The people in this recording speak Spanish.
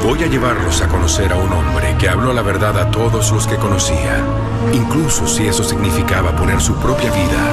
Voy a llevarlos a conocer a un hombre que habló la verdad a todos los que conocía, incluso si eso significaba poner su propia vida